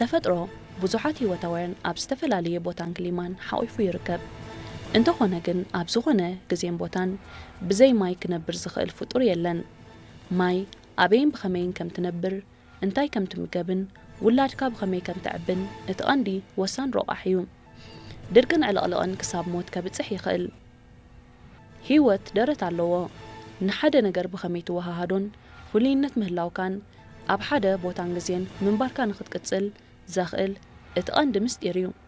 ተፈጥሮ ብዙሓት ህይወታውያን ኣብ ዝተፈላለየ ቦታን ክሊማን ሓቂፉ ይርከብ እንተኾነ ግን ኣብ ዝኾነ ግዜን ቦታን ብዘይ ማይ ክነብር ዝኽእል ፍጡር የለን ማይ ኣበይን ብኸመይን ከም ትነብር እንታይ ከም ትምገብን ውላድካ ብኸመይ ከም ትዕብን እቲ ቀንዲ ወሳን ረቓሕ እዩ ድርቅን ዕለቕልቕን ክሳብ ሞት ከብፅሕ ይኽእል ህይወት ደረት ኣለዎ ንሓደ ነገር ብኸመይ ትወሃሃዶን ፍሉይነት ምህላውካን ኣብ ሓደ ቦታን ግዜን ምንባርካ ንኽትቅፅል ዘኽእል እቲ ቀንዲ ምስጢር እዩ